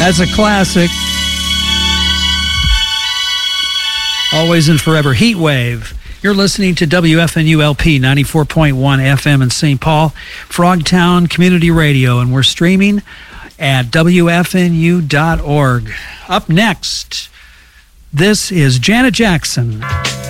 That's a classic. Always and forever. Heat Wave. You're listening to WFNU-LP 94.1 FM in St. Paul, Frogtown Community Radio, and we're streaming at WFNU.org. Up next, this is Janet Jackson.